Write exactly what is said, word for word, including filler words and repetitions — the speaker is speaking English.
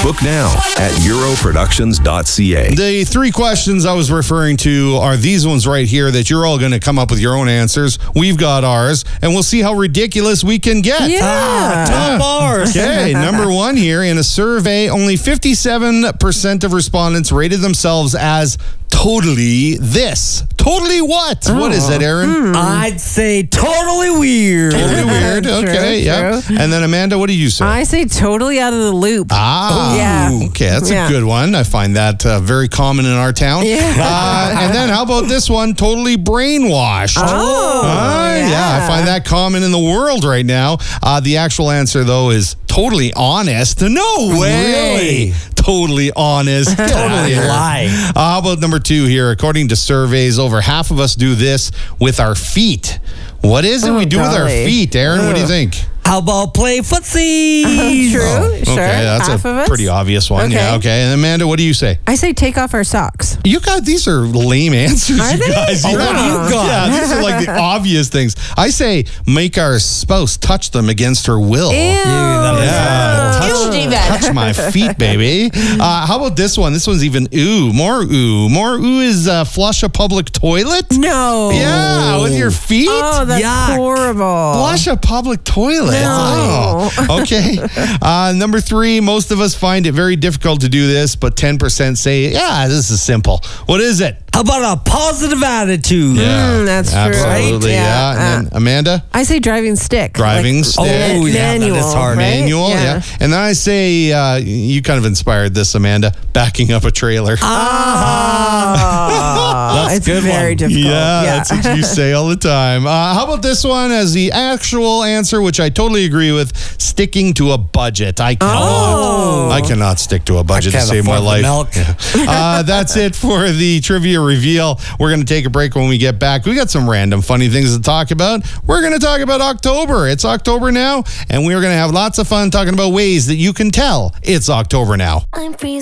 Book now at euro productions dot c a. The three questions I was referring to are these ones right here that you're all going to come up with your own answers. We've got ours, and we'll see how ridiculous we can get. Yeah. Ah, top bars. Okay, number one here. In a survey, only fifty-seven percent of respondents rated themselves as totally this. Totally what? Oh. What is it, Aaron? Hmm. I'd say totally weird. Totally weird. True, Okay, yeah. true. And then Amanda, what do you say? I say totally out of the loop. Ah, Yeah. okay, that's Yeah. a good one. I find that uh, very common in our town. Yeah. Uh, and then how about this one? Totally brainwashed. Oh, Uh, yeah. yeah. I find that common in the world right now. Uh, the actual answer, though, is totally honest. No way. Really? Totally honest. Get outta Totally here. lie. Uh, how about number two here? According to surveys, over half of us do this with our feet. What is it Oh, we do with our golly. feet, Aaron? What do you Ugh. think? How about play footsie? True, Oh, sure. Okay, that's Half a of us. pretty obvious one. Okay. Yeah, okay. And Amanda, what do you say? I say take off our socks. You got these are lame answers, Are you they? guys. Oh, You what got- do you got? Yeah, these are like the obvious things. I say make our spouse touch them against her will. Ew. that was Yeah, Don't do that. touch my feet, baby. Uh, how about this one? This one's even ooh, more ooh, more ooh is uh, flush a public toilet. No. Yeah, with your feet. Oh, that's Yuck. horrible. Flush a public toilet. No. Oh, okay. Uh, number three, most of us find it very difficult to do this, but ten percent say, yeah, this is simple. What is it? How about a positive attitude? Mm, that's true. Absolutely, Right? yeah. Yeah. And then Amanda? I say driving stick. Driving Like, stick. Oh, yeah, that manual, is hard. right? Manual, yeah. And then I say, uh, you kind of inspired this, Amanda, backing up a trailer. Ah, That's it's a good very one. difficult. Yeah, that's what you say all the time. Uh, how about this one as the actual answer, which I totally agree with, sticking to a budget. I cannot, Oh. I cannot stick to a budget to Can't save my afford the life. milk. Uh, that's it for the trivia reveal. We're going to take a break. When we get back, we got some random funny things to talk about. We're going to talk about October. It's October now, and we're going to have lots of fun talking about ways that you can tell it's October now. I'm freezing.